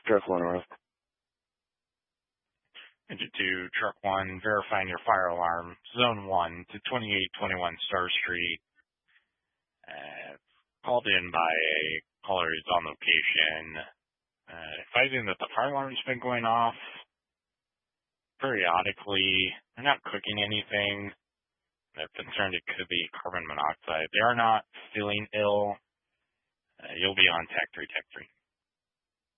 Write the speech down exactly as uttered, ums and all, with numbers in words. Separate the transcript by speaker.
Speaker 1: Truck one North.
Speaker 2: Engine two, Truck one, verifying your fire alarm, Zone one to twenty-eight twenty-one Star Street. Uh, called in by a caller who's on location, uh, advising that the fire alarm's been going off periodically. They're not cooking anything. They're concerned it could be carbon monoxide. They are not feeling ill. Uh, you'll be on Tech three, Tech three.